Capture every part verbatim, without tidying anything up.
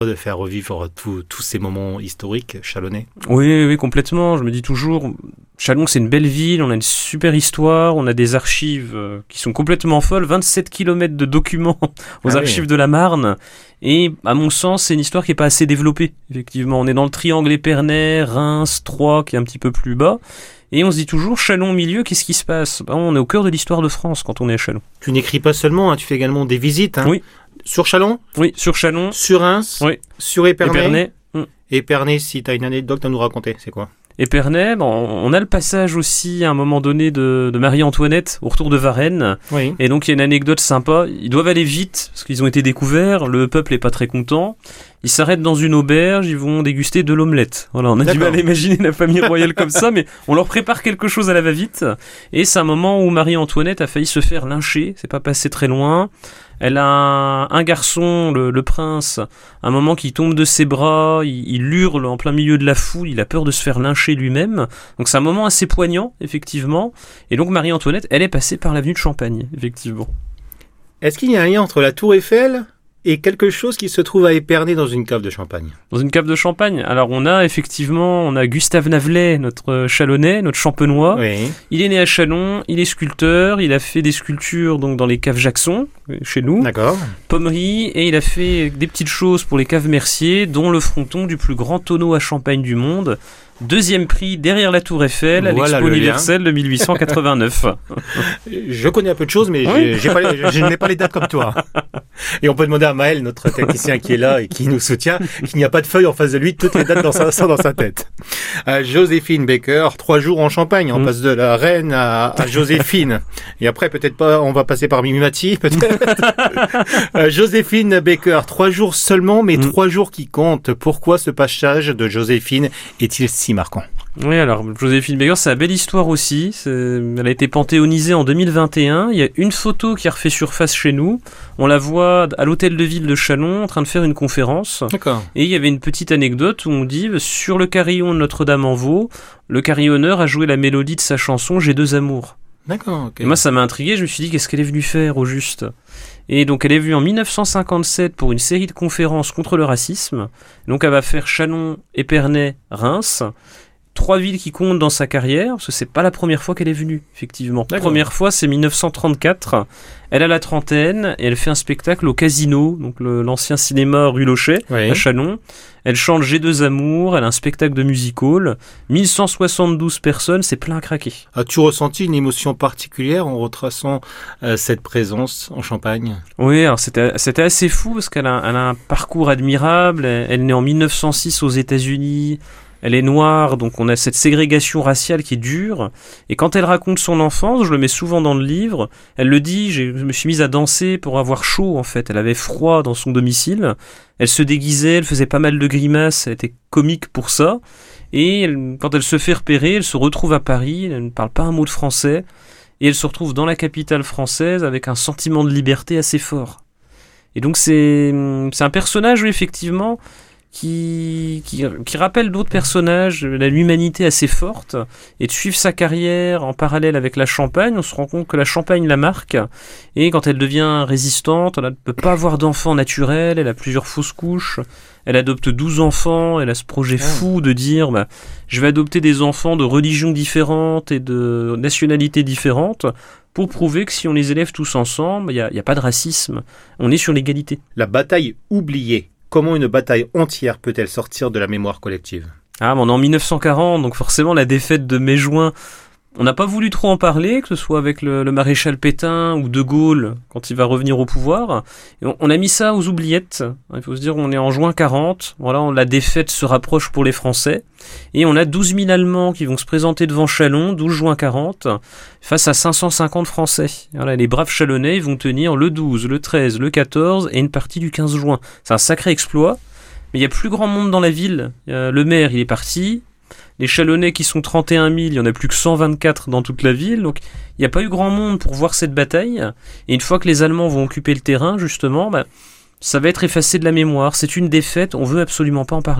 de faire revivre tous ces moments historiques chalonnais. Oui, oui, complètement. Je me dis toujours, Châlons, c'est une belle ville, on a une super histoire, on a des archives qui sont complètement folles, vingt-sept kilomètres de documents aux ah archives oui. de la Marne. Et à mon sens, c'est une histoire qui n'est pas assez développée, effectivement. On est dans le triangle Épernay, Reims, Troyes, qui est un petit peu plus bas. Et on se dit toujours, Châlons au milieu, qu'est-ce qui se passe ? Ben, on est au cœur de l'histoire de France quand on est à Châlons. Tu n'écris pas seulement, hein, tu fais également des visites. Hein. Oui. Sur Châlons ? Oui, sur Châlons. Sur Reims ? Oui. Sur Épernay ? Épernay. Mm. Épernay, si tu as une anecdote à nous raconter, c'est quoi ? Épernay, bon, on a le passage aussi à un moment donné de, de Marie-Antoinette au retour de Varennes. Oui. Et donc il y a une anecdote sympa. Ils doivent aller vite parce qu'ils ont été découverts. Le peuple est pas très content. Ils s'arrêtent dans une auberge. Ils vont déguster de l'omelette. Voilà, on a D'accord. du mal à imaginer la famille royale comme ça, mais on leur prépare quelque chose à la va-vite. Et c'est un moment où Marie-Antoinette a failli se faire lyncher. C'est pas passé très loin. Elle a un, un garçon, le, le prince, un moment qui tombe de ses bras, il, il hurle en plein milieu de la foule, il a peur de se faire lyncher lui-même. Donc c'est un moment assez poignant, effectivement. Et donc Marie-Antoinette, elle est passée par l'avenue de Champagne, effectivement. Est-ce qu'il y a un lien entre la Tour Eiffel et quelque chose qui se trouve à Épernay dans une cave de Champagne ? Dans une cave de Champagne. Alors on a effectivement, on a Gustave Navelet, notre Chalonnais, notre Champenois. Oui. Il est né à Châlons, il est sculpteur, il a fait des sculptures donc dans les caves Jackson, chez nous. D'accord. Pommery, et il a fait des petites choses pour les caves Mercier, dont le fronton du plus grand tonneau à champagne du monde. Deuxième prix derrière la Tour Eiffel à Voilà l'Expo le lien. universelle de dix-huit cent quatre-vingt-neuf. Je connais un peu de choses, mais Oui. j'ai, j'ai pas les- je n'ai pas les dates comme toi. Et on peut demander à Maël, notre technicien qui est là et qui nous soutient, qu'il n'y a pas de feuille en face de lui, toutes les dates dans sa, sont dans sa tête. Euh, Joséphine Baker, trois jours en Champagne, on Mm. passe de la reine à, à Joséphine. Et après, peut-être pas, on va passer par Mimimati, peut-être. Euh, Joséphine Baker, trois jours seulement, mais Mm. trois jours qui comptent. Pourquoi ce passage de Joséphine est-il si marquant ? Oui, alors Joséphine Baker, c'est une belle histoire aussi. C'est... Elle a été panthéonisée en deux mille vingt et un. Il y a une photo qui a refait surface chez nous. On la voit à l'hôtel de ville de Châlons en train de faire une conférence. D'accord. Et il y avait une petite anecdote où on dit sur le carillon de Notre-Dame-en-Vaux, le carillonneur a joué la mélodie de sa chanson J'ai deux amours. D'accord, ok. Et moi, ça m'a intrigué. Je me suis dit, qu'est-ce qu'elle est venue faire au juste ? Et donc, elle est venue en dix-neuf cent cinquante-sept pour une série de conférences contre le racisme. Donc, elle va faire Châlons, Épernay, Reims. Trois villes qui comptent dans sa carrière, parce que c'est pas la première fois qu'elle est venue, effectivement. La D'accord. première fois, c'est dix-neuf cent trente-quatre. Elle a la trentaine et elle fait un spectacle au Casino, donc le- l'ancien cinéma rue Lochet, Oui. à Châlons. Elle chante J'ai deux amours, elle a un spectacle de music-hall. mille cent soixante-douze personnes, c'est plein à craquer. As-tu ressenti une émotion particulière en retraçant euh, cette présence en Champagne ? Oui, alors c'était, c'était assez fou parce qu'elle a, elle a un parcours admirable. Elle, elle est née en mille neuf cent six aux États-Unis. Elle est noire, donc on a cette ségrégation raciale qui est dure. Et quand elle raconte son enfance, je le mets souvent dans le livre, elle le dit, j'ai- je me suis mise à danser pour avoir chaud en fait. Elle avait froid dans son domicile. Elle se déguisait, elle faisait pas mal de grimaces, elle était comique pour ça. Et elle- quand elle se fait repérer, elle se retrouve à Paris, elle ne parle pas un mot de français. Et elle se retrouve dans la capitale française avec un sentiment de liberté assez fort. Et donc c'est, c'est un personnage, oui, effectivement, qui, qui, qui rappelle d'autres personnages, elle a l'humanité assez forte, et de suivre sa carrière en parallèle avec la Champagne, on se rend compte que la Champagne la marque, et quand elle devient résistante, elle ne peut pas avoir d'enfant naturel, elle a plusieurs fausses couches, elle adopte douze enfants, elle a ce projet fou de dire bah, je vais adopter des enfants de religions différentes et de nationalités différentes, pour prouver que si on les élève tous ensemble, il n'y a, y a pas de racisme, on est sur l'égalité. La bataille oubliée. Comment une bataille entière peut-elle sortir de la mémoire collective ? Ah, mais on est en mille neuf cent quarante, donc forcément la défaite de mai-juin, on n'a pas voulu trop en parler, que ce soit avec le, le maréchal Pétain ou De Gaulle quand il va revenir au pouvoir. Et on, on a mis ça aux oubliettes. Il faut se dire, on est en juin quarante, voilà, on, la défaite se rapproche pour les Français. Et on a douze mille Allemands qui vont se présenter devant Châlons, douze juin quarante, face à cinq cent cinquante Français. Voilà, les braves Châlonnais ils vont tenir le douze, le treize, le quatorze et une partie du quinze juin. C'est un sacré exploit. Mais il y a plus grand monde dans la ville. Le maire, il est parti. Les Châlonnais qui sont trente et un mille, il n'y en a plus que cent vingt-quatre dans toute la ville. Donc il n'y a pas eu grand monde pour voir cette bataille. Et une fois que les Allemands vont occuper le terrain, justement, bah, ça va être effacé de la mémoire. C'est une défaite, on veut absolument pas en parler.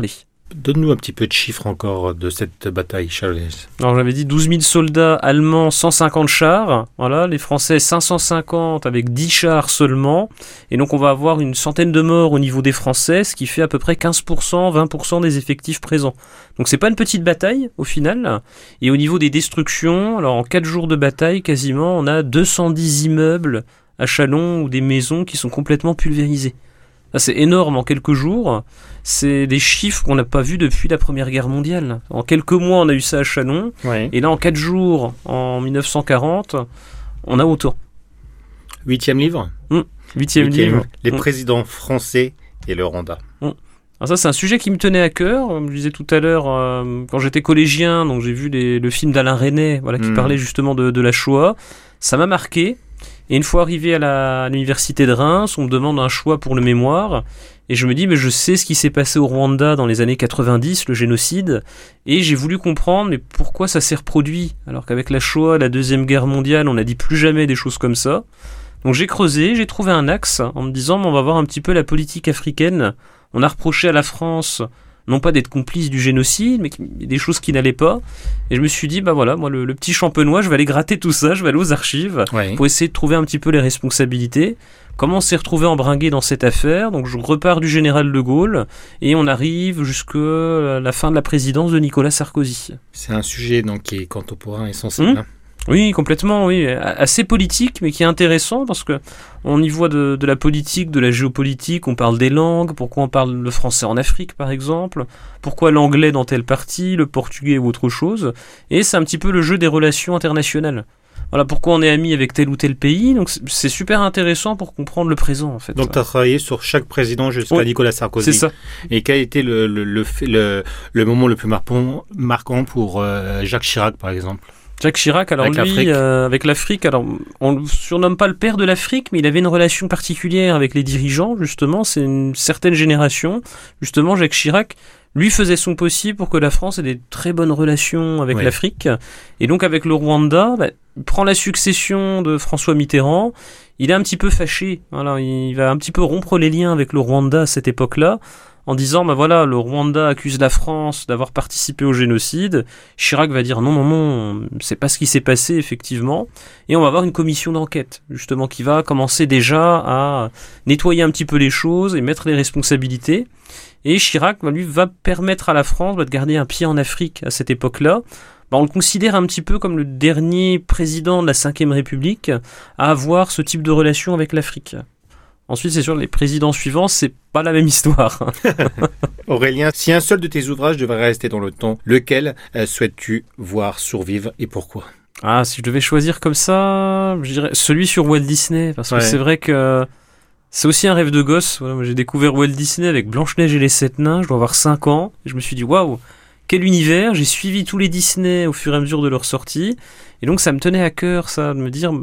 Donne-nous un petit peu de chiffres encore de cette bataille, Charles. Alors j'avais dit douze mille soldats allemands, cent cinquante chars. Voilà, les Français cinq cent cinquante avec dix chars seulement. Et donc on va avoir une centaine de morts au niveau des Français, ce qui fait à peu près quinze pour cent, vingt pour cent des effectifs présents. Donc c'est pas une petite bataille au final. Et au niveau des destructions, alors en quatre jours de bataille, quasiment, on a deux cent dix immeubles à Châlons ou des maisons qui sont complètement pulvérisées. Ça, c'est énorme en quelques jours. C'est des chiffres qu'on n'a pas vus depuis la Première Guerre mondiale. En quelques mois, on a eu ça à Châlons. Oui. Et là, en quatre jours, en dix-neuf cent quarante, on a autant. Huitième livre mmh. Huitième, Huitième livre. Les mmh. présidents français et le Rwanda. Mmh. Alors ça, c'est un sujet qui me tenait à cœur. Je le disais tout à l'heure, euh, quand j'étais collégien, donc j'ai vu les, le film d'Alain Resnais, voilà, qui mmh. parlait justement de, de la Shoah. Ça m'a marqué. Et une fois arrivé à, la, à l'université de Reims, on me demande un choix pour le mémoire. Et je me dis, mais je sais ce qui s'est passé au Rwanda dans les années quatre-vingt-dix, le génocide. Et j'ai voulu comprendre, mais pourquoi ça s'est reproduit ? Alors qu'avec la Shoah, la Deuxième Guerre mondiale, on n'a dit plus jamais des choses comme ça. Donc j'ai creusé, j'ai trouvé un axe en me disant, mais on va voir un petit peu la politique africaine. On a reproché à la France, non pas d'être complice du génocide, mais des choses qui n'allaient pas. Et je me suis dit, bah voilà, moi le, le petit champenois, je vais aller gratter tout ça, je vais aller aux archives ouais. pour essayer de trouver un petit peu les responsabilités. Comment on s'est retrouvé embringué dans cette affaire ? Donc je repars du général de Gaulle et on arrive jusqu'à la fin de la présidence de Nicolas Sarkozy. C'est un sujet donc, qui est contemporain et sensible. Mmh. Oui, complètement, oui. Assez politique, mais qui est intéressant parce que on y voit de, de la politique, de la géopolitique, on parle des langues, pourquoi on parle le français en Afrique, par exemple, pourquoi l'anglais dans telle partie, le portugais ou autre chose, et c'est un petit peu le jeu des relations internationales. Voilà, pourquoi on est amis avec tel ou tel pays, donc c'est super intéressant pour comprendre le présent, en fait. Donc tu as travaillé sur chaque président jusqu'à oui, Nicolas Sarkozy. C'est ça. Et quel a été le, le, le, le, le moment le plus marquant, marquant pour euh, Jacques Chirac, par exemple ? Jacques Chirac, alors avec lui, l'Afrique. Euh, avec l'Afrique, alors on le surnomme pas le père de l'Afrique, mais il avait une relation particulière avec les dirigeants, justement, c'est une certaine génération. Justement, Jacques Chirac, lui faisait son possible pour que la France ait des très bonnes relations avec oui. l'Afrique. Et donc avec le Rwanda, bah, il prend la succession de François Mitterrand, il est un petit peu fâché, voilà, il va un petit peu rompre les liens avec le Rwanda à cette époque-là, en disant, bah voilà, le Rwanda accuse la France d'avoir participé au génocide. Chirac va dire non, non, non, c'est pas ce qui s'est passé, effectivement. Et on va avoir une commission d'enquête, justement, qui va commencer déjà à nettoyer un petit peu les choses et mettre les responsabilités. Et Chirac, bah, lui, va permettre à la France bah, de garder un pied en Afrique à cette époque-là. Bah, on le considère un petit peu comme le dernier président de la cinquième République à avoir ce type de relation avec l'Afrique. Ensuite, c'est sûr, les présidents suivants, c'est pas la même histoire. Aurélien, si un seul de tes ouvrages devait rester dans le temps, lequel euh, souhaites-tu voir survivre et pourquoi ? Ah, si je devais choisir comme ça, je dirais celui sur Walt Disney, parce que ouais. c'est vrai que c'est aussi un rêve de gosse. Voilà, moi, j'ai découvert Walt Disney avec Blanche-Neige et les Sept Nains, je dois avoir cinq ans, et je me suis dit, waouh, quel univers, j'ai suivi tous les Disney au fur et à mesure de leur sortie, et donc ça me tenait à cœur, ça, de me dire...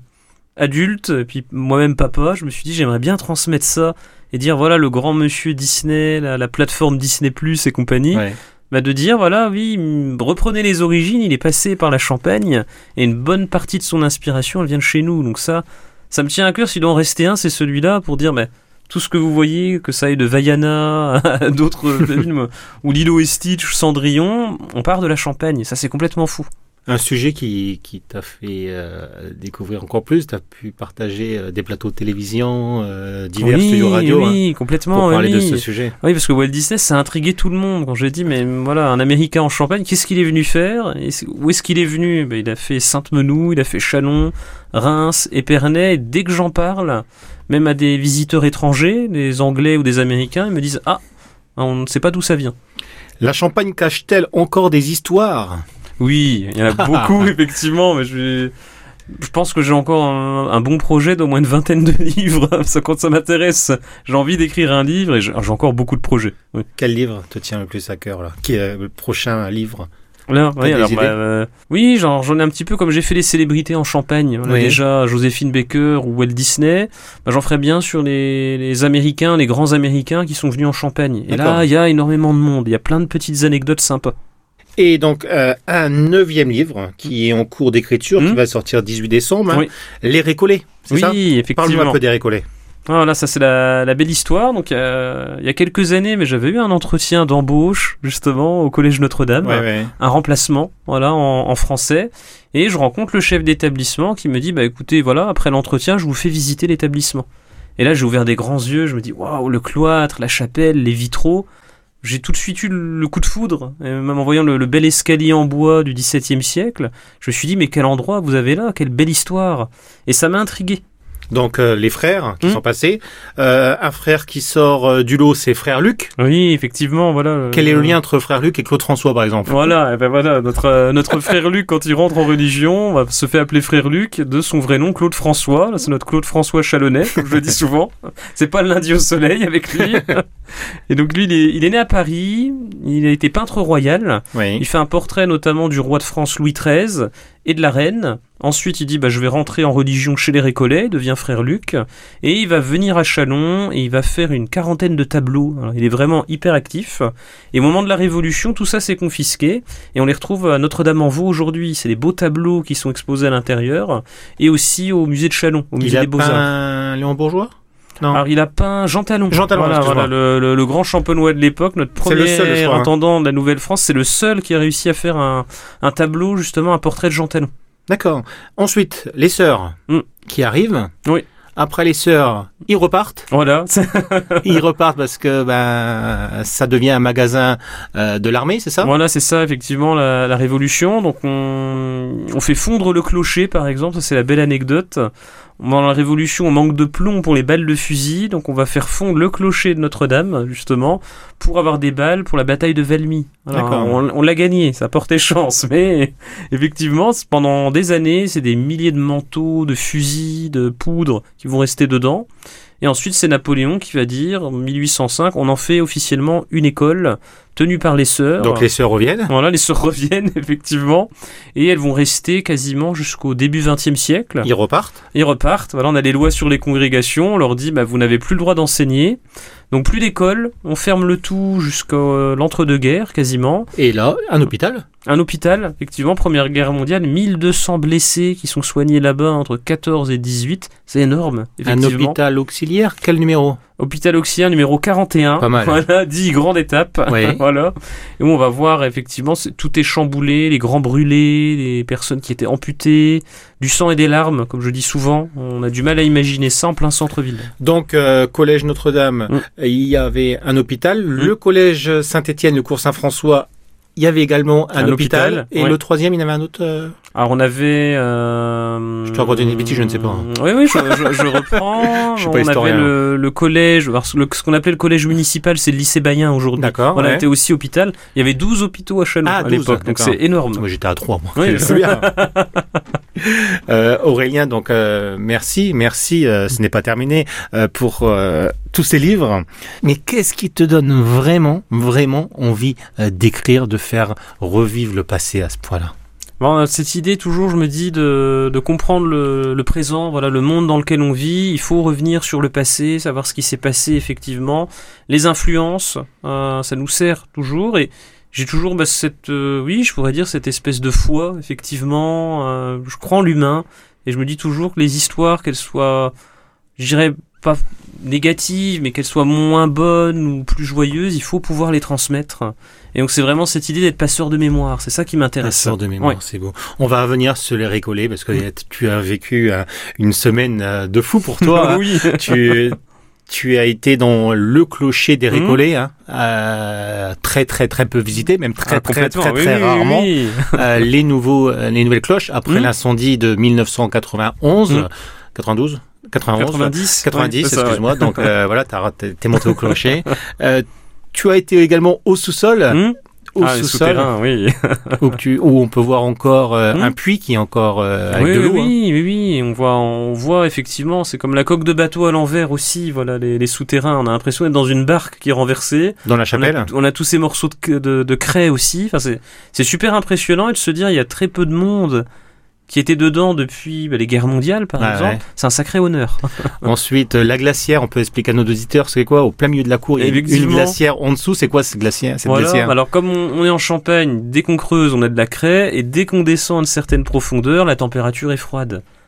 adulte, et puis moi-même papa, je me suis dit j'aimerais bien transmettre ça et dire voilà le grand monsieur Disney, la, la plateforme Disney Plus et compagnie, ouais. bah, de dire voilà oui, reprenez les origines, il est passé par la Champagne et une bonne partie de son inspiration elle vient de chez nous, donc ça ça me tient à cœur, s'il doit en rester un c'est celui-là pour dire bah, tout ce que vous voyez, que ça aille de Vaiana à d'autres films ou Lilo et Stitch, Cendrillon, on part de la Champagne, ça c'est complètement fou. Un sujet qui, qui t'a fait euh, découvrir encore plus, tu as pu partager euh, des plateaux de télévision, euh, divers oui, studios radio. Oui, hein, complètement. Pour parler oui. de ce sujet. Oui, parce que Walt Disney, ça a intrigué tout le monde. Quand j'ai dit, mais voilà, un Américain en Champagne, qu'est-ce qu'il est venu faire ? Et où est-ce qu'il est venu ? ben, Il a fait Sainte-Menou, il a fait Châlons, Reims, Épernay. Et dès que j'en parle, même à des visiteurs étrangers, des Anglais ou des Américains, ils me disent, ah, on ne sait pas d'où ça vient. La Champagne cache-t-elle encore des histoires ? Oui, il y en a beaucoup, effectivement, mais je, vais... je pense que j'ai encore un, un bon projet d'au moins une vingtaine de livres, parce que quand ça m'intéresse, j'ai envie d'écrire un livre et j'ai encore beaucoup de projets. Oui. Quel livre te tient le plus à cœur, là ? Qui est le prochain livre ? Là, oui, alors, bah, euh, oui genre, j'en ai un petit peu comme j'ai fait les célébrités en Champagne. Voilà, oui. Déjà, Joséphine Baker ou Walt Disney. Bah, j'en ferai bien sur les, les Américains, les grands Américains qui sont venus en Champagne. Et D'accord. Là, il y a énormément de monde. Il y a plein de petites anecdotes sympas. Et donc, euh, un neuvième livre qui est en cours d'écriture, mmh. qui va sortir dix-huit décembre, hein, oui. Les Récollets, c'est oui, ça ? Oui, effectivement. Parle-nous un peu des Récollets. Voilà, ça c'est la, la belle histoire. Donc euh, il y a quelques années, mais j'avais eu un entretien d'embauche justement au Collège Notre-Dame, Ouais, ouais. un remplacement, voilà, en, en français. Et je rencontre le chef d'établissement qui me dit, bah écoutez, voilà, après l'entretien, je vous fais visiter l'établissement. Et là, j'ai ouvert des grands yeux. Je me dis, waouh, le cloître, la chapelle, les vitraux. J'ai tout de suite eu le coup de foudre, et même en voyant le, le bel escalier en bois du dix-septième siècle, je me suis dit, mais quel endroit vous avez là, quelle belle histoire. Et ça m'a intrigué. Donc euh, les frères qui Mmh. sont passés. Euh, un frère qui sort euh, du lot, c'est frère Luc. Oui, effectivement, voilà. Quel est le lien entre frère Luc et Claude François, par exemple? Voilà, et ben voilà, notre, euh, notre frère Luc, quand il rentre en religion, va- se fait appeler frère Luc de son vrai nom, Claude François. Là, c'est notre Claude François Chalonnais, comme je le dis souvent. C'est pas le lundi au soleil avec lui. Et donc lui, il est, il est né à Paris, il a été peintre royal. Oui. Il fait un portrait notamment du roi de France Louis treize et de la reine. Ensuite, il dit bah, je vais rentrer en religion chez les Récollets, il devient frère Luc. Et il va venir à Châlons et il va faire une quarantaine de tableaux. Alors, il est vraiment hyper actif. Et au moment de la Révolution, tout ça s'est confisqué. Et on les retrouve à Notre-Dame-en-Vaux aujourd'hui. C'est des beaux tableaux qui sont exposés à l'intérieur. Et aussi au musée de Châlons, au musée Il a des Beaux-Arts. peint Léon Bourgeois? Non. Alors il a peint Jean Talon, Jean Talon, voilà, excuse-moi. voilà, le, le- le grand champenois de l'époque, notre C'est le premier seul, je crois, hein. intendant de la Nouvelle-France, c'est le seul qui a réussi à faire un, un tableau, justement un portrait de Jean Talon. D'accord. Ensuite, les sœurs Mm. qui arrivent. Oui. Après les sœurs, ils repartent. Voilà, Ils repartent parce que ben ça devient un magasin euh, de l'armée, c'est ça? voilà, c'est ça effectivement la, la Révolution. Donc on, on fait fondre le clocher par exemple, ça c'est la belle anecdote. Dans la Révolution, on manque de plomb pour les balles de fusil, donc on va faire fondre le clocher de Notre-Dame, justement, pour avoir des balles pour la bataille de Valmy. Alors, D'accord. on, on l'a gagné, ça portait chance, mais effectivement, c'est- pendant des années, c'est des milliers de manteaux, de fusils, de poudre qui vont rester dedans. Et ensuite, c'est Napoléon qui va dire, en mille huit cent cinq, on en fait officiellement une école tenue par les sœurs. Donc les sœurs reviennent. Voilà, les sœurs reviennent, effectivement, et elles vont rester quasiment jusqu'au début vingtième siècle. Ils repartent. Ils repartent. Voilà, on a les lois sur les congrégations. On leur dit, bah, vous n'avez plus le droit d'enseigner. Donc plus d'école. On ferme le tout jusqu'à euh, l'entre-deux-guerres, quasiment. Et là, un hôpital. Un hôpital, effectivement, Première Guerre mondiale, mille deux cents blessés qui sont soignés là-bas entre quatorze et dix-huit. C'est énorme, Un effectivement. hôpital auxiliaire. Quel numéro? Hôpital auxiliaire numéro quarante et un. Pas mal. Voilà, dix grande étape. Oui. Voilà. Et où on va voir, effectivement, c'est- tout est chamboulé, les grands brûlés, les personnes qui étaient amputées, du sang et des larmes, comme je dis souvent. On a du mal à imaginer ça en plein centre-ville. Donc euh, collège Notre-Dame, Mm. il y avait un hôpital. Le collège Saint-Étienne, le cours Saint-François, il y avait également un, Un hôpital. hôpital, Et ouais. le troisième, il y en avait un autre. euh, Alors on avait... Euh... Je te raconte une bêtise, je ne sais pas. Oui, oui, je, je- je reprends. Je suis pas on historien. avait le, le collège, alors le- ce qu'on appelait le collège municipal, c'est le lycée Bayen aujourd'hui. D'accord. On a ouais. été aussi hôpital. Il y avait douze hôpitaux à Chalon Ah, à douze, l'époque, donc d'accord. c'est énorme. Moi, j'étais à trois, moi. Oui. C'est bien. Euh, Aurélien, donc euh, merci, merci. euh, ce n'est pas terminé euh, pour euh, tous ces livres. Mais qu'est-ce qui te donne vraiment, vraiment envie euh, d'écrire, de faire revivre le passé à ce point-là? Bon, cette idée, toujours, je me dis, de, de comprendre le, le présent, voilà, le monde dans lequel on vit. Il faut revenir sur le passé, savoir ce qui s'est passé, effectivement. Les influences, euh, ça nous sert toujours. Et j'ai toujours bah, cette, euh, oui, je pourrais dire, cette espèce de foi, effectivement. Euh, je crois en l'humain. Et je me dis toujours que les histoires, qu'elles soient, je dirais pas négatives, mais qu'elles soient moins bonnes ou plus joyeuses, il faut pouvoir les transmettre. Et donc c'est vraiment cette idée d'être passeur de mémoire, c'est ça qui m'intéresse. Passeur de mémoire, Ouais. c'est beau. On va revenir sur les récollets parce que tu as vécu euh, une semaine euh, de fou pour toi. hein. Oui. tu, tu as été dans le clocher des Mhm. récollets, hein, euh, très très très peu visité, même très Ah, très complètement, très oui, très oui, rarement. oui. Euh, les nouveaux, euh, les nouvelles cloches après Mhm. l'incendie de mille neuf cent quatre-vingt-onze, Mhm. quatre-vingt-douze, quatre-vingt-onze, quatre-vingt-dix. quatre-vingt-dix, ouais, c'est ça, excuse-moi. Donc euh, voilà, t'as- t'es t'es monté au clocher. Euh, tu as été également au sous-sol, ouais. Hmm au Ah, les sous-sol, souterrains, oui. où, tu- où on peut voir encore euh, Mhm. un puits qui est encore euh, avec oui, de l'eau. oui, hein. oui, oui, oui, on voit, on voit effectivement, c'est comme la coque de bateau à l'envers aussi, voilà, les, les souterrains, on a l'impression d'être dans une barque qui est renversée. Dans la On chapelle. a, on a tous ces morceaux de, de, de craie aussi, enfin, c'est, c'est super impressionnant et de se dire, il y a très peu de monde qui était dedans depuis bah, les guerres mondiales, par Ah, exemple. ouais. C'est un sacré honneur. Ensuite, euh, la glacière, on peut expliquer à nos auditeurs, c'est quoi? Au plein milieu de la cour, il y a une- une Effectivement. glacière en dessous. C'est quoi cette glacière, cette Voilà. glacière? Alors comme on, on est en Champagne, dès qu'on creuse, on a de la craie, et dès qu'on descend à une certaine profondeur, la température est froide.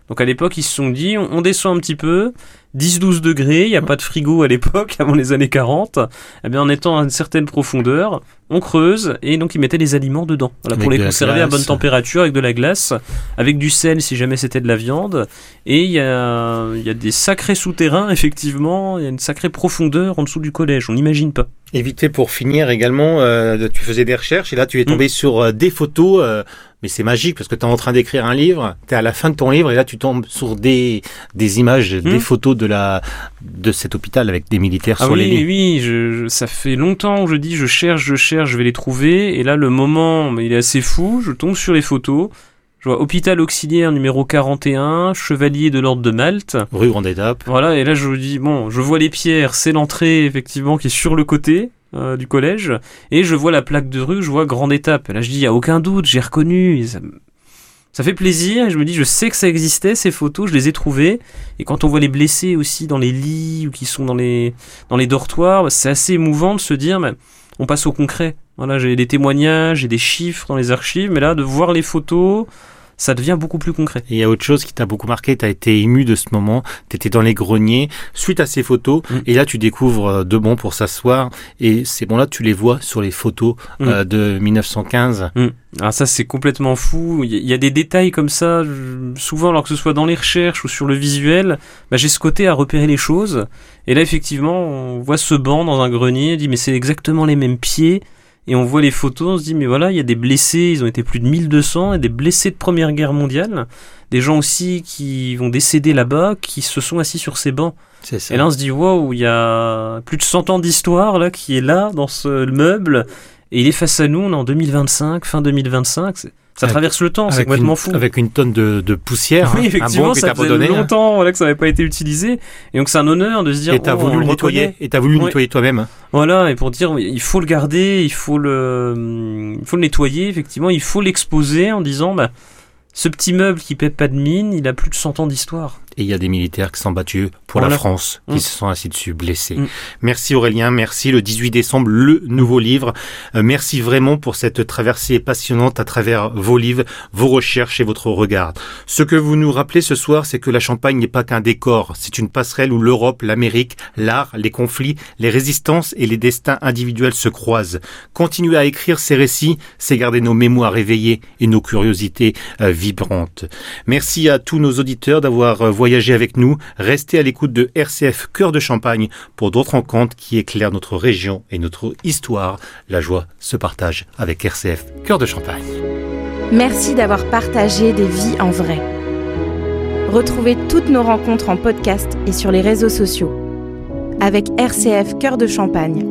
Donc à l'époque, ils se sont dit, on, on descend un petit peu, dix douze degrés, il n'y a pas de frigo à l'époque, avant les années quarante. Eh bien, en étant à une certaine profondeur, on creuse, et donc ils mettaient les aliments dedans. Voilà, pour les conserver à bonne température, avec de la glace, avec du sel si jamais c'était de la viande. Et il y a, il y a des sacrés souterrains, effectivement, il y a une sacrée profondeur en dessous du collège, on n'imagine pas. Et vite fait pour finir également, euh, tu faisais des recherches et là tu es tombé mmh. sur euh, des photos, euh, mais c'est magique parce que tu es en train d'écrire un livre, tu es à la fin de ton livre et là tu tombes sur des, des images, mmh. des photos de, la, de cet hôpital avec des militaires ah sur oui, les lits. Oui, je, je, ça fait longtemps que je dis je cherche, je cherche, je vais les trouver et là le moment il est assez fou, je tombe sur les photos. Je vois hôpital auxiliaire numéro quarante et un, chevalier de l'ordre de Malte. Rue Grande Étape. Voilà, et là je me dis, bon, je vois les pierres, c'est l'entrée effectivement qui est sur le côté euh, du collège, et je vois la plaque de rue, je vois Grande Étape. Et là je dis, il n'y a aucun doute, j'ai reconnu, ça, ça fait plaisir, et je me dis, je sais que ça existait, ces photos, je les ai trouvées, et quand on voit les blessés aussi dans les lits, ou qui sont dans les, dans les dortoirs, c'est assez émouvant de se dire, mais on passe au concret. Voilà, j'ai des témoignages, j'ai des chiffres dans les archives, mais là, de voir les photos, ça devient beaucoup plus concret. Et il y a autre chose qui t'a beaucoup marqué, tu as été ému de ce moment, tu étais dans les greniers, suite à ces photos, mmh. et là tu découvres deux bons pour s'asseoir, et ces bons-là tu les vois sur les photos mmh. euh, de dix-neuf cent quinze. Mmh. Alors ça c'est complètement fou, il y, y a des détails comme ça, je, souvent alors que ce soit dans les recherches ou sur le visuel, bah, j'ai ce côté à repérer les choses, et là effectivement on voit ce banc dans un grenier, on dit mais c'est exactement les mêmes pieds, et on voit les photos, on se dit mais voilà, il y a des blessés, ils ont été plus de mille deux cents, et des blessés de Première Guerre mondiale, des gens aussi qui vont décéder là-bas, qui se sont assis sur ces bancs. C'est ça. Et là on se dit waouh, il y a plus de cent ans d'histoire là qui est là dans ce meuble, et il est face à nous, on est en deux mille vingt-cinq, fin deux mille vingt-cinq, c'est... Ça avec, traverse le temps, c'est complètement une, fou. Avec une tonne de, de poussière. Oui, hein, effectivement, un bon ça faisait donné, longtemps hein. voilà, que ça n'avait pas été utilisé. Et donc c'est un honneur de se dire... Et t'as oh, voulu le nettoyer, et t'as voulu le nettoyer toi-même. Voilà, et pour dire, il faut le garder, il faut le, il faut le nettoyer, effectivement, il faut l'exposer en disant, bah, ce petit meuble qui paie pas de mine, il a plus de cent ans d'histoire. Et il y a des militaires qui sont battus pour voilà. la France, qui mmh. se sont assis dessus, blessés. Mmh. Merci Aurélien, merci. Le dix-huit décembre, le nouveau livre. Euh, merci vraiment pour cette traversée passionnante à travers vos livres, vos recherches et votre regard. Ce que vous nous rappelez ce soir, c'est que la Champagne n'est pas qu'un décor. C'est une passerelle où l'Europe, l'Amérique, l'art, les conflits, les résistances et les destins individuels se croisent. Continuer à écrire ces récits, c'est garder nos mémoires éveillées et nos curiosités euh, vibrantes. Merci à tous nos auditeurs d'avoir euh, voyager avec nous, restez à l'écoute de R C F Cœur de Champagne pour d'autres rencontres qui éclairent notre région et notre histoire. La joie se partage avec R C F Cœur de Champagne. Merci d'avoir partagé des vies en vrai. Retrouvez toutes nos rencontres en podcast et sur les réseaux sociaux. Avec R C F Cœur de Champagne.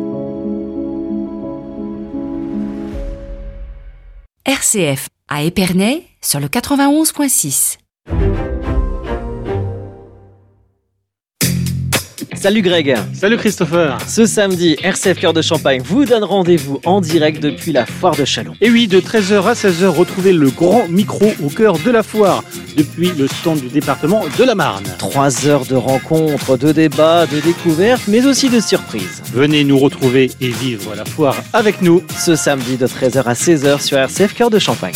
R C F à Épernay sur le quatre-vingt-onze virgule six. Salut Greg. Salut Christopher. Ce samedi, R C F Cœur de Champagne vous donne rendez-vous en direct depuis la foire de Châlons. Et oui, de treize heures à seize heures, retrouvez le grand micro au cœur de la foire, depuis le stand du département de la Marne. Trois heures de rencontres, de débats, de découvertes, mais aussi de surprises. Venez nous retrouver et vivre la foire avec nous. Ce samedi de treize heures à seize heures sur R C F Cœur de Champagne.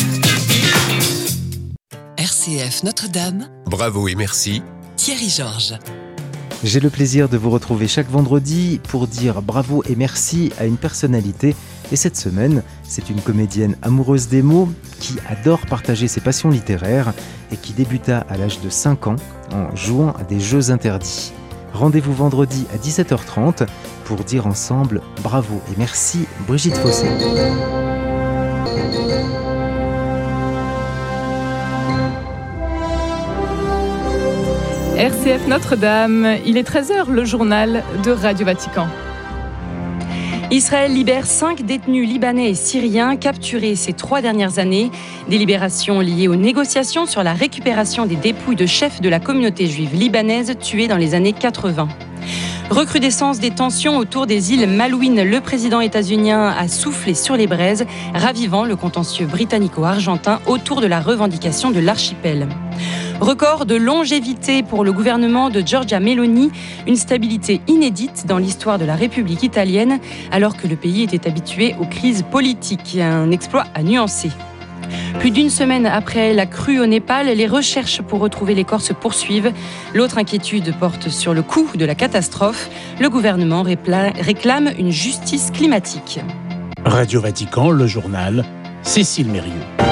R C F Notre-Dame. Bravo et merci. Thierry Georges. J'ai le plaisir de vous retrouver chaque vendredi pour dire bravo et merci à une personnalité. Et cette semaine, c'est une comédienne amoureuse des mots qui adore partager ses passions littéraires et qui débuta à l'âge de cinq ans en jouant à des jeux interdits. Rendez-vous vendredi à dix-sept heures trente pour dire ensemble bravo et merci Brigitte Fossé. R C F Notre-Dame, il est treize heures, le journal de Radio Vatican. Israël libère cinq détenus libanais et syriens capturés ces trois dernières années. Des libérations liées aux négociations sur la récupération des dépouilles de chefs de la communauté juive libanaise tués dans les années quatre-vingts. Recrudescence des tensions autour des îles Malouines. Le président états-unien a soufflé sur les braises, ravivant le contentieux britannico-argentin autour de la revendication de l'archipel. Record de longévité pour le gouvernement de Giorgia Meloni, une stabilité inédite dans l'histoire de la République italienne, alors que le pays était habitué aux crises politiques. Un exploit à nuancer. Plus d'une semaine après la crue au Népal, les recherches pour retrouver les corps se poursuivent. L'autre inquiétude porte sur le coût de la catastrophe. Le gouvernement réclame une justice climatique. Radio Vatican, le journal, Cécile Mérieux.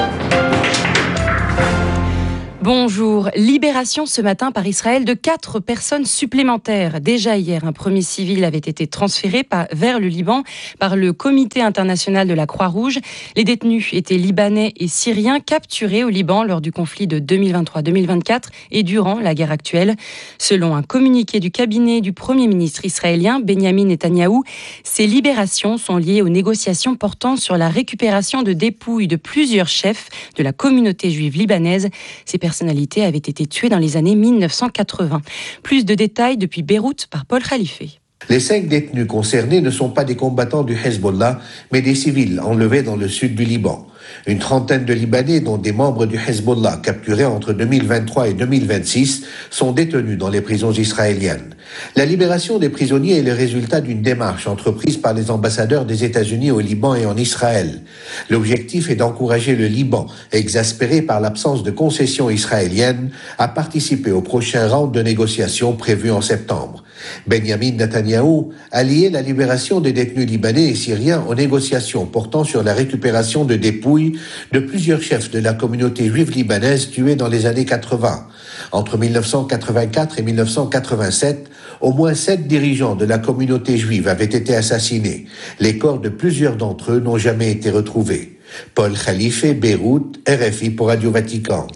Bonjour. Libération ce matin par Israël de quatre personnes supplémentaires. Déjà hier, un premier civil avait été transféré par, vers le Liban par le Comité international de la Croix-Rouge. Les détenus étaient libanais et syriens capturés au Liban lors du conflit de deux mille vingt-trois deux mille vingt-quatre et durant la guerre actuelle. Selon un communiqué du cabinet du Premier ministre israélien, Benyamin Netanyahou, ces libérations sont liées aux négociations portant sur la récupération de dépouilles de plusieurs chefs de la communauté juive libanaise. Ces personnalités avaient été tuées dans les années mille neuf cent quatre-vingts. Plus de détails depuis Beyrouth par Paul Khalife. Les cinq détenus concernés ne sont pas des combattants du Hezbollah, mais des civils enlevés dans le sud du Liban. Une trentaine de Libanais, dont des membres du Hezbollah capturés entre deux mille vingt-trois et deux mille vingt-six, sont détenus dans les prisons israéliennes. La libération des prisonniers est le résultat d'une démarche entreprise par les ambassadeurs des États-Unis au Liban et en Israël. L'objectif est d'encourager le Liban, exaspéré par l'absence de concessions israéliennes, à participer au prochain round de négociations prévu en septembre. Benyamin Netanyahou a lié la libération des détenus libanais et syriens aux négociations portant sur la récupération de dépouilles de plusieurs chefs de la communauté juive libanaise tués dans les années quatre-vingts. Entre mille neuf cent quatre-vingt-quatre et mille neuf cent quatre-vingt-sept, au moins sept dirigeants de la communauté juive avaient été assassinés. Les corps de plusieurs d'entre eux n'ont jamais été retrouvés. Paul Khalife, Beyrouth, R F I pour Radio Vatican.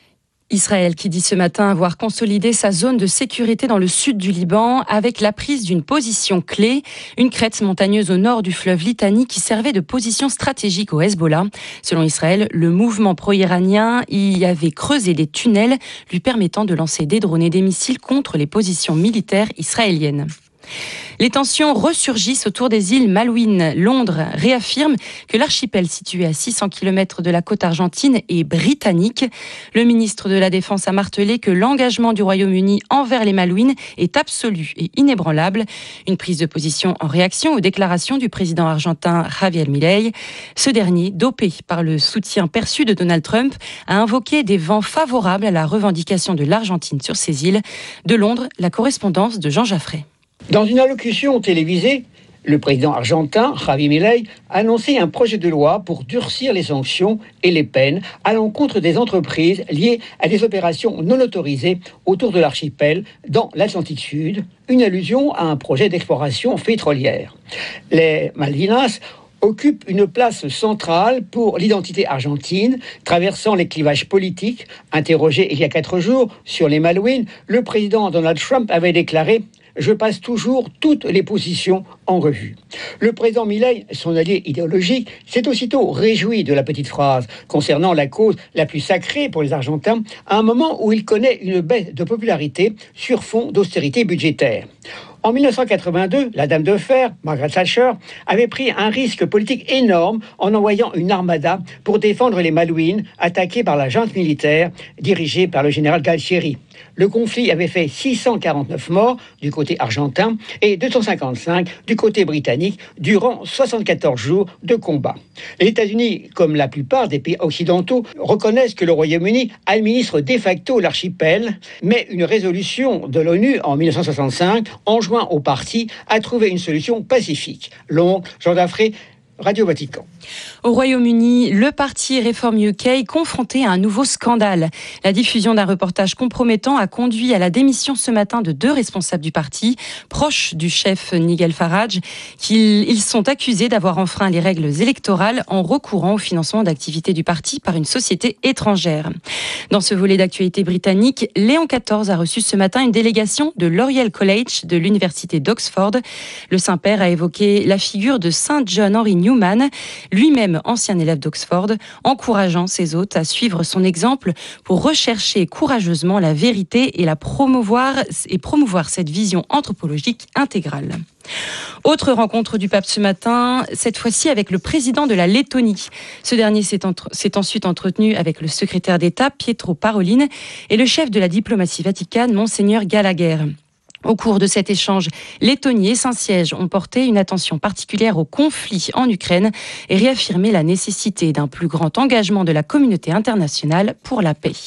Israël qui dit ce matin avoir consolidé sa zone de sécurité dans le sud du Liban avec la prise d'une position clé, une crête montagneuse au nord du fleuve Litani qui servait de position stratégique au Hezbollah. Selon Israël, le mouvement pro-iranien y avait creusé des tunnels lui permettant de lancer des drones et des missiles contre les positions militaires israéliennes. Les tensions ressurgissent autour des îles Malouines. Londres réaffirme que l'archipel situé à six cents kilomètres de la côte argentine est britannique. Le ministre de la Défense a martelé que l'engagement du Royaume-Uni envers les Malouines est absolu et inébranlable. Une prise de position en réaction aux déclarations du président argentin Javier Milei. Ce dernier, dopé par le soutien perçu de Donald Trump, a invoqué des vents favorables à la revendication de l'Argentine sur ces îles. De Londres, la correspondance de Jean Jaffray. Dans une allocution télévisée, le président argentin, Javier Milei, a annoncé un projet de loi pour durcir les sanctions et les peines à l'encontre des entreprises liées à des opérations non autorisées autour de l'archipel dans l'Atlantique Sud, une allusion à un projet d'exploration pétrolière. Les Malvinas occupent une place centrale pour l'identité argentine, traversant les clivages politiques. Interrogé il y a quatre jours sur les Malouines, le président Donald Trump avait déclaré « Je passe toujours toutes les positions en revue ». Le président Milei, son allié idéologique, s'est aussitôt réjoui de la petite phrase concernant la cause la plus sacrée pour les Argentins, à un moment où il connaît une baisse de popularité sur fond d'austérité budgétaire. En mille neuf cent quatre-vingt-deux, la Dame de Fer, Margaret Thatcher, avait pris un risque politique énorme en envoyant une armada pour défendre les Malouines, attaquées par la junte militaire dirigée par le général Galtieri. Le conflit avait fait six cent quarante-neuf morts du côté argentin et deux cent cinquante-cinq du côté britannique durant soixante-quatorze jours de combat. Les États-Unis, comme la plupart des pays occidentaux, reconnaissent que le Royaume-Uni administre de facto l'archipel, mais une résolution de l'ONU en mille neuf cent soixante-cinq enjoint aux parties à trouver une solution pacifique. L'oncle Jean Jaffray, Radio Vatican. Au Royaume-Uni, le parti Reform U K confronté à un nouveau scandale. La diffusion d'un reportage compromettant a conduit à la démission ce matin de deux responsables du parti, proches du chef Nigel Farage, qu'ils sont accusés d'avoir enfreint les règles électorales en recourant au financement d'activités du parti par une société étrangère. Dans ce volet d'actualité britannique, Léon quatorze a reçu ce matin une délégation de l'Oriel College de l'université d'Oxford. Le Saint-Père a évoqué la figure de Saint John Henry Newman, lui-même ancien élève d'Oxford, encourageant ses hôtes à suivre son exemple pour rechercher courageusement la vérité et la promouvoir et promouvoir cette vision anthropologique intégrale. Autre rencontre du pape ce matin, cette fois-ci avec le président de la Lettonie. Ce dernier s'est, entre... s'est ensuite entretenu avec le secrétaire d'État Pietro Parolin et le chef de la diplomatie vaticane, Monseigneur Gallagher. Au cours de cet échange, Lettonie et Saint-Siège ont porté une attention particulière au conflit en Ukraine et réaffirmé la nécessité d'un plus grand engagement de la communauté internationale pour la paix.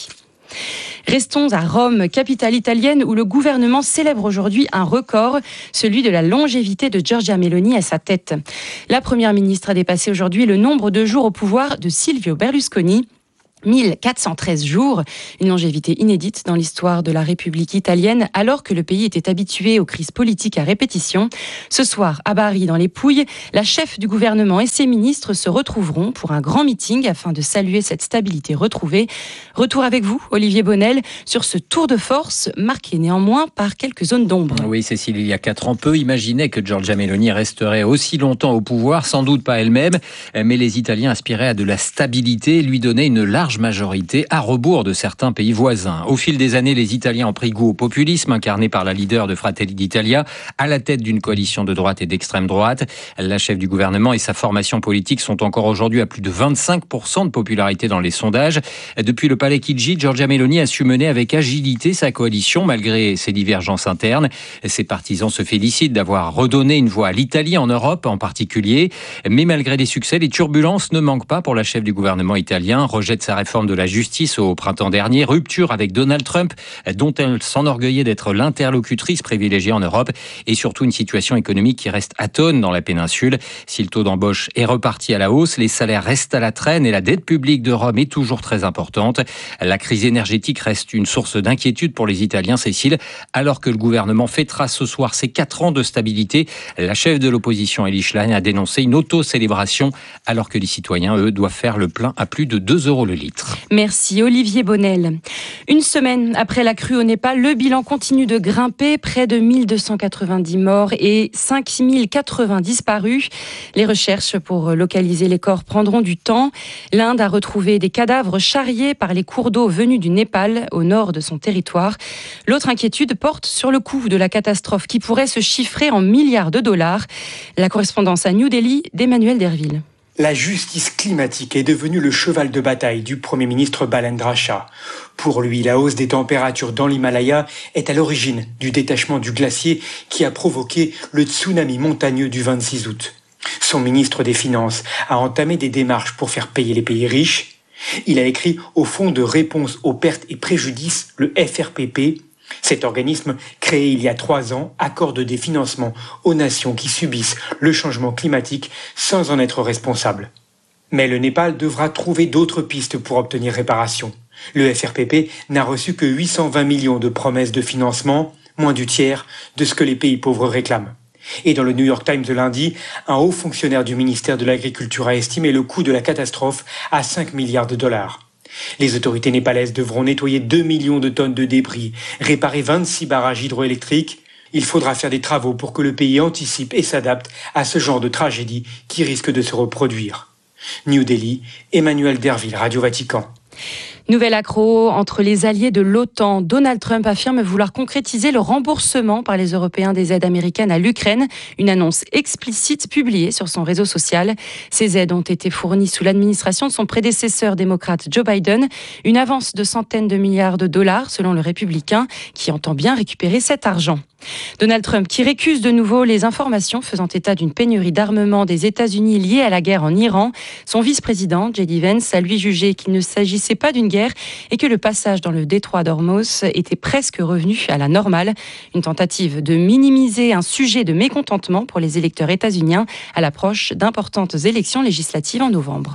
Restons à Rome, capitale italienne, où le gouvernement célèbre aujourd'hui un record, celui de la longévité de Giorgia Meloni à sa tête. La première ministre a dépassé aujourd'hui le nombre de jours au pouvoir de Silvio Berlusconi. mille quatre cent treize jours, une longévité inédite dans l'histoire de la République italienne, alors que le pays était habitué aux crises politiques à répétition. Ce soir, à Bari, dans les Pouilles, la chef du gouvernement et ses ministres se retrouveront pour un grand meeting afin de saluer cette stabilité retrouvée. Retour avec vous, Olivier Bonnel, sur ce tour de force, marqué néanmoins par quelques zones d'ombre. Oui, Cécile, il y a quatre ans, peu imaginaient que Giorgia Meloni resterait aussi longtemps au pouvoir, sans doute pas elle-même, mais les Italiens aspiraient à de la stabilité et lui donnaient une large majorité à rebours de certains pays voisins. Au fil des années, les Italiens ont pris goût au populisme incarné par la leader de Fratelli d'Italia à la tête d'une coalition de droite et d'extrême droite. La chef du gouvernement et sa formation politique sont encore aujourd'hui à plus de vingt-cinq pour cent de popularité dans les sondages. Depuis le palais Chigi, Giorgia Meloni a su mener avec agilité sa coalition malgré ses divergences internes. Ses partisans se félicitent d'avoir redonné une voix à l'Italie en Europe en particulier. Mais malgré les succès, les turbulences ne manquent pas pour la chef du gouvernement italien. Rejet de sa réforme de la justice au printemps dernier, rupture avec Donald Trump, dont elle s'enorgueillait d'être l'interlocutrice privilégiée en Europe, et surtout une situation économique qui reste atone dans la péninsule. Si le taux d'embauche est reparti à la hausse, les salaires restent à la traîne et la dette publique de Rome est toujours très importante. La crise énergétique reste une source d'inquiétude pour les Italiens, Cécile, alors que le gouvernement fêtera ce soir ses quatre ans de stabilité. La chef de l'opposition, Elly Schlein, a dénoncé une auto-célébration, alors que les citoyens, eux, doivent faire le plein à plus de deux euros le litre. Merci Olivier Bonnel. Une semaine après la crue au Népal, le bilan continue de grimper, près de mille deux cent quatre-vingt-dix morts et cinq mille quatre-vingts disparus. Les recherches pour localiser les corps prendront du temps. L'Inde a retrouvé des cadavres charriés par les cours d'eau venus du Népal, au nord de son territoire. L'autre inquiétude porte sur le coût de la catastrophe qui pourrait se chiffrer en milliards de dollars. La correspondance à New Delhi d'Emmanuel Derville. La justice climatique est devenue le cheval de bataille du Premier ministre Balendra Shah. Pour lui, la hausse des températures dans l'Himalaya est à l'origine du détachement du glacier qui a provoqué le tsunami montagneux du vingt-six août. Son ministre des Finances a entamé des démarches pour faire payer les pays riches. Il a écrit au Fonds de réponse aux pertes et préjudices, le F R P P. Cet organisme, créé il y a trois ans, accorde des financements aux nations qui subissent le changement climatique sans en être responsables. Mais le Népal devra trouver d'autres pistes pour obtenir réparation. Le F R P P n'a reçu que huit cent vingt millions de promesses de financement, moins du tiers de ce que les pays pauvres réclament. Et dans le New York Times de lundi, un haut fonctionnaire du ministère de l'Agriculture a estimé le coût de la catastrophe à cinq milliards de dollars. Les autorités népalaises devront nettoyer deux millions de tonnes de débris, réparer vingt-six barrages hydroélectriques. Il faudra faire des travaux pour que le pays anticipe et s'adapte à ce genre de tragédie qui risque de se reproduire. New Delhi, Emmanuel Derville, Radio Vatican. Nouvel accroc entre les alliés de l'OTAN. Donald Trump affirme vouloir concrétiser le remboursement par les Européens des aides américaines à l'Ukraine. Une annonce explicite publiée sur son réseau social. Ces aides ont été fournies sous l'administration de son prédécesseur démocrate Joe Biden. Une avance de centaines de milliards de dollars selon le républicain qui entend bien récupérer cet argent. Donald Trump qui récuse de nouveau les informations faisant état d'une pénurie d'armement des États-Unis liée à la guerre en Iran. Son vice-président, J D Vance, a lui jugé qu'il ne s'agissait pas d'une guerre et que le passage dans le détroit d'Ormuz était presque revenu à la normale. Une tentative de minimiser un sujet de mécontentement pour les électeurs états-uniens à l'approche d'importantes élections législatives en novembre.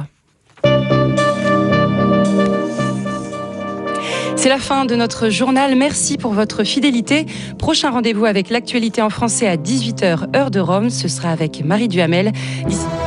C'est la fin de notre journal. Merci pour votre fidélité. Prochain rendez-vous avec l'actualité en français à dix-huit heures, heure de Rome. Ce sera avec Marie Duhamel. D'ici